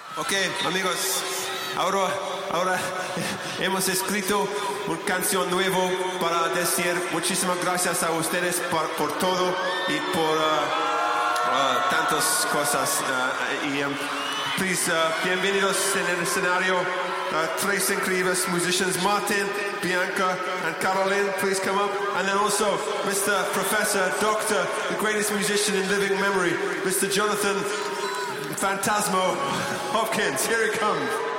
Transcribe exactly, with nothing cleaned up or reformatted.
Ok, amigos, ahora, ahora hemos escrito una canción nueva para decir muchísimas gracias a ustedes por, por todo y por uh, uh, tantas cosas. Uh, y um, please, uh, bienvenidos en el escenario. Uh, tres increíbles musicians, Martin, Bianca, and Caroline, please come up. And then also Mister Professor, Doctor, the greatest musician in living memory, Mister Jonathan Phantasmo Hopkins. Here he comes.